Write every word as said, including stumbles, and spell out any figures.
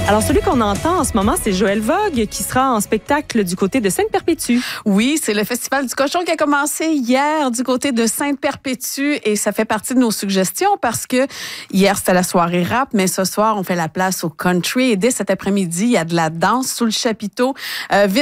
Alors, celui qu'on entend en ce moment, c'est Joël Vogue qui sera en spectacle du côté de Sainte-Perpétue. Oui, c'est le Festival du Cochon qui a commencé hier du côté de Sainte-Perpétue et ça fait partie de nos suggestions parce que hier, c'était la soirée rap, mais ce soir, on fait la place au country et dès cet après-midi, il y a de la danse sous le chapiteau. Euh,